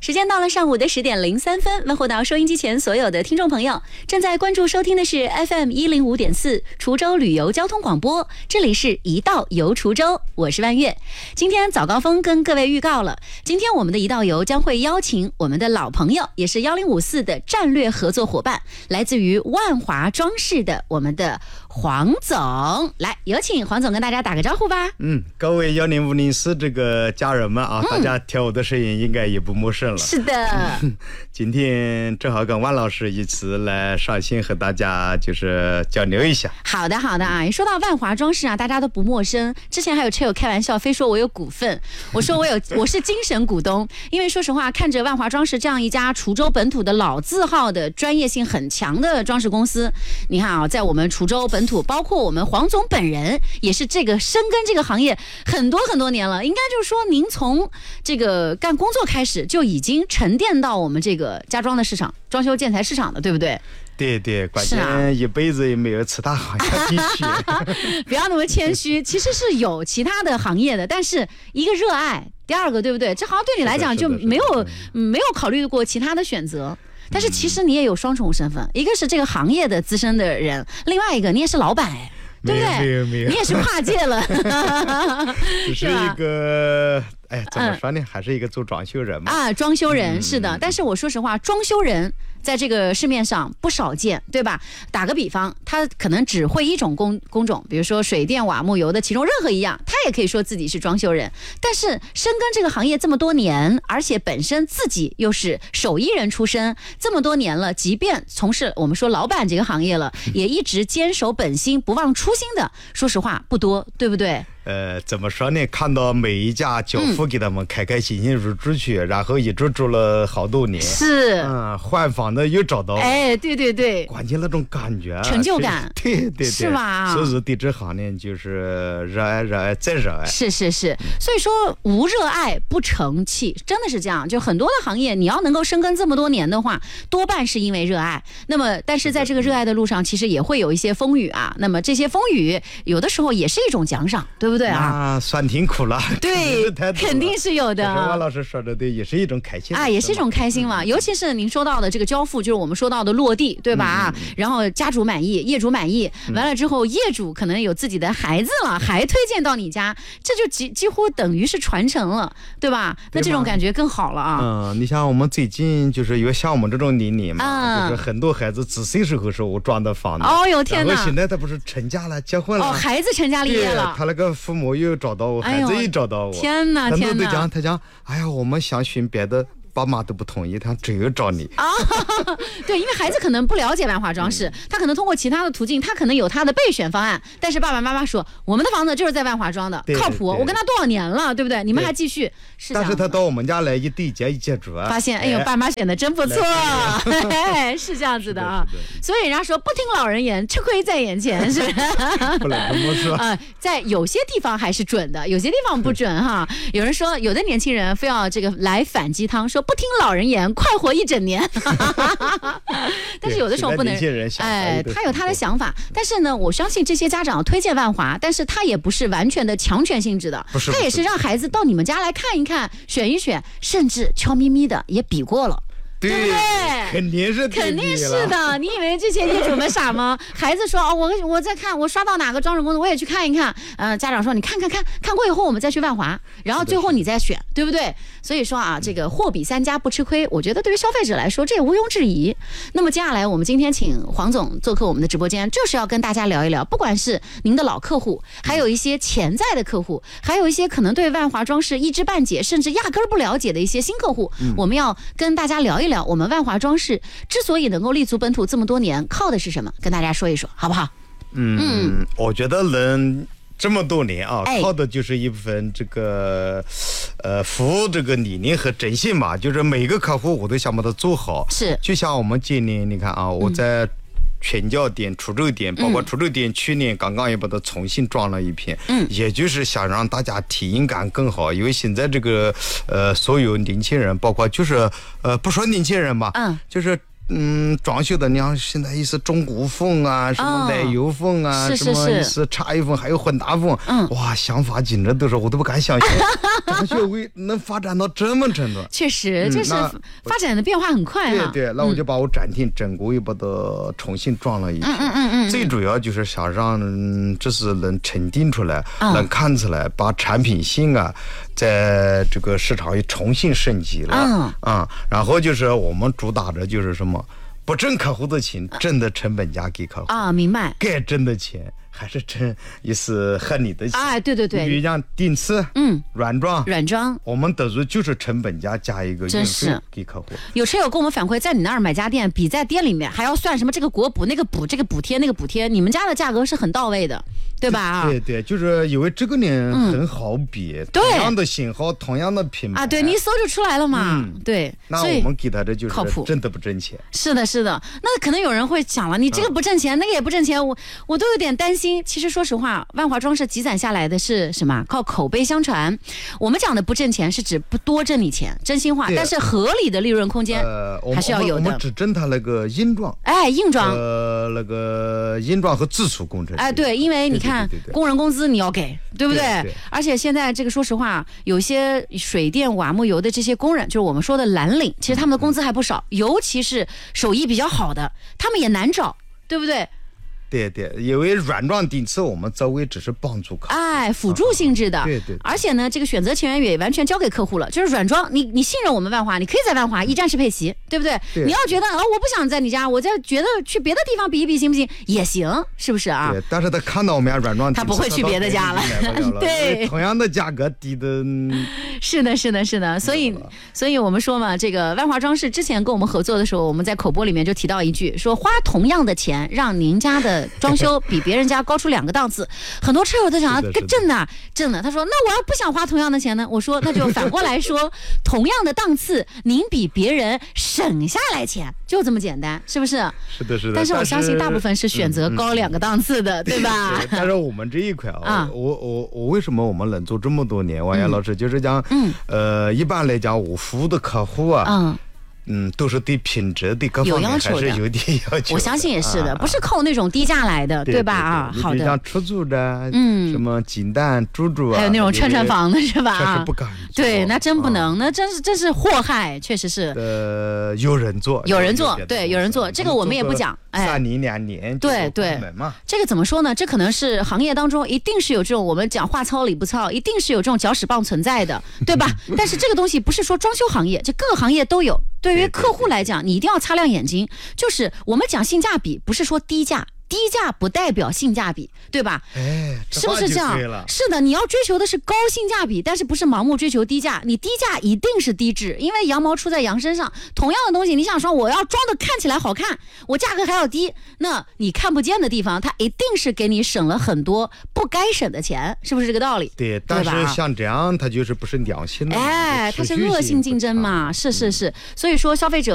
时间到了上午的10点03分，问候到收音机前所有的听众朋友，正在关注收听的是 FM 105.4滁州旅游交通广播，这里是一道游滁州，我是万月。今天早高峰跟各位预告了，今天我们的一道游将会邀请我们的老朋友，也是1054的战略合作伙伴，来自于万华装饰的我们的黄总，来有请黄总跟大家打个招呼吧。 各位10504这个家人们啊，大家听我的声音应该也不陌生了。 是的， 今天正好跟万老师一起来上线和大家就是交流一下。 好的啊，一说到万华装饰啊，大家都不陌生。之前还有车友开玩笑，非说我有股份，我说我是精神股东，因为说实话，看着万华装饰这样一家滁州本土的老字号的专业性很强的装饰公司，你看啊，在我们滁州本土，包括我们黄总本人也是这个深耕这个行业很多年了，应该就是说您从这个干工作开始就已经沉淀到我们这个家装的市场、装修建材市场的，对不对？ 对，关键一辈子也没有其他行业地区。 不要那么谦虚，其实是有其他的行业的，但是一个热爱，第二个对不对？这好像对你来讲就没有考虑过其他的选择。但是其实你也有双重身份，一个是这个行业的资深的人，另外一个你也是老板哎。对不对？ 没有， 你也是跨界了， 只是一个，怎么说呢？还是一个做装修人嘛。啊， 装修人是的，但是我说实话，装修人在这个市面上不少见，对吧？打个比方，他可能只会一种工种，比如说水电瓦木油的其中任何一样，他也可以说自己是装修人。但是深耕这个行业这么多年，而且本身自己又是手艺人出身，这么多年了，即便从事我们说老板这个行业了，也一直坚守本心，不忘初心的，说实话不多，对不对？ 怎么说呢？看到每一家交付给他们开心入住去，然后一住了好多年， 是， 换房的又找到， 对， 关键那种感觉， 成就感， 对， 是吧？ 所以对这行呢，就是热爱再热爱， 是，所以说无热爱不成器，真的是这样。就很多的行业，你要能够深耕这么多年的话，多半是因为热爱。那么，但是在这个热爱的路上，其实也会有一些风雨啊。那么这些风雨，有的时候也是一种奖赏，对不对啊？ 酸甜苦辣， 对，肯定是有的。 王老师说的对，也是一种开心啊，也是一种开心嘛。尤其是您说到的这个交付，就是我们说到的落地，对吧？然后家主满意，业主满意，完了之后，业主可能有自己的孩子了，还推荐到你家，这就几乎等于是传承了，对吧？那这种感觉更好了啊。 你像我们最近就是有像我们这种年龄嘛，就是很多孩子自岁时候是我装的房子。 哦哟天哪！ 然后现在他不是成家了，结婚了， 孩子成家立业了， 他那个父母又找到我，孩子又找到我。 天哪！ 他讲，哎呀，我们想寻别的。爸妈都不同意，他只有找你啊！ 对，因为孩子可能不了解万华装饰，他可能通过其他的途径，他可能有他的备选方案。但是爸爸妈妈说，我们的房子就是在万华装的，靠谱。我跟他多少年了，对不对？你们还继续？是。 但是他到我们家来一对接一接触， 发现哎呦，爸妈选的真不错，是这样子的啊。所以人家说不听老人言，吃亏在眼前，是。 不能这么说在有些地方还是准的，有些地方不准哈。有人说，有的年轻人非要这个来反鸡汤，说。不听老人言，快活一整年。但是有的时候不能，他有他的想法。但是呢，我相信这些家长推荐万华，但是他也不是完全的强权性质的，他也是让孩子到你们家来看一看，选一选，甚至悄咪咪的也比过了。对不对？ 肯定是的。你以为这些业主们傻吗？孩子说我在看，我刷到哪个装饰公司，我也去看一看。家长说你看过以后，我们再去万华，然后最后你再选，对不对？所以说啊，这个货比三家不吃亏，我觉得对于消费者来说，这也毋庸置疑。那么接下来，我们今天请黄总做客我们的直播间，就是要跟大家聊一聊，不管是您的老客户，还有一些潜在的客户，还有一些可能对万华装饰一知半解，甚至压根儿不了解的一些新客户，我们要跟大家聊一聊。我们万华装饰之所以能够立足本土这么多年，靠的是什么？跟大家说一说，好不好？ 我觉得能这么多年啊，靠的就是一部分这个服务这个理念和诚信嘛，就是每个客户我都想把它做好。 是， 就像我们今年你看啊，我在全教店、滁州店，包括滁州店去年刚刚也把它重新装了一遍，也就是想让大家体验感更好，因为现在这个所有年轻人，包括就是不说年轻人吧，就是装修的，你像现在一是中古风啊，什么奶油风啊，什么一是茶叶风，还有混搭风，哇，想法简直都是我都不敢想象，装修会能发展到这么程度。 确实，就是发展的变化很快哈。 对，那我就把我展厅整个又把它重新装了一遍。最主要就是想让这是能沉淀出来，能看出来，把产品性啊，在这个市场又重新升级了。然后就是我们主打的就是什么，不挣客户的钱，挣的成本价给客户啊，明白？ 该挣的钱还是挣也是合理的钱。 哎，对， 比如讲顶次，软装，我们都是就是成本价加一个运费给客户。 有车友跟我们反馈，在你那儿买家电，比在店里面还要算什么这个国补、那个补、这个补贴、那个补贴，你们家的价格是很到位的，对吧？ 对，就是因为这个呢很好比，同样的型号，同样的品牌啊，对，你一搜就出来了嘛。对， 那我们给他的就是靠谱， 挣得不挣钱。 是的。那可能有人会想了，你这个不挣钱，那个也不挣钱，我都有点担心。其实说实话，万华装饰积攒下来的是什么？靠口碑相传。我们讲的不挣钱是指不多挣你钱，真心话，但是合理的利润空间还是要有的。 我们只挣它那个硬装， 硬装， 那个硬装和自主工程。 对，因为你看工人工资你要给，对不对？而且现在这个说实话，有些水电瓦木油的这些工人，就是我们说的蓝领，其实他们的工资还不少，尤其是手艺比较好的，他们也难找，对不对？ 对，因为软装顶次我们周围只是帮助客户， 辅助性质的。 对。 而且呢，这个选择权也完全交给客户了。就是软装，你信任我们万华，你可以在万华一站式配齐，对不对？你要觉得我不想在你家，我觉得去别的地方比一比行不行？也行，是不是啊？ 对，但是他看到我们家软装， 他不会去别的家了。对， 同样的价格低的。 是的。所以我们说嘛，这个万华装饰之前跟我们合作的时候，我们在口播里面就提到一句，说花同样的钱让您家的装修比别人家高出2个档次。很多车友都想挣的。他说那我要不想花同样的钱呢？我说那就反过来说，同样的档次，您比别人省下来钱，就这么简单，是不是？ 是的。 但是我相信大部分是选择高2个档次的，对吧？ 但是我们这一块我为什么我们能做这么多年？王岩老师就是讲，一般来讲我服务的客户啊。都是对品质对各方面还是有点要求的。 我相信也是的，不是靠那种低价来的，对吧？好的。 像出租的，什么鸡蛋、猪啊， 还有那种串房的是吧？ 确实不敢做。 对，那真不能，那真是祸害，确实是。 有人做， 对，有人做，这个我们也不讲。 3年2年， 对，这个怎么说呢？这可能是行业当中一定是有这种我们讲话糙理不糙，一定是有这种搅屎棒存在的，对吧？但是这个东西不是说装修行业，这各个行业都有。对于客户来讲，你一定要擦亮眼睛。就是我们讲性价比，不是说低价不代表性价比，对吧？是不是这样？是的，你要追求的是高性价比，但是不是盲目追求低价。你低价一定是低质，因为羊毛出在羊身上。同样的东西，你想说我要装的看起来好看，我价格还要低，那你看不见的地方，它一定是给你省了很多不该省的钱，是不是这个道理？ 对，但是像这样，它就是不是良性的， 它是恶性竞争嘛，是。所以说消费者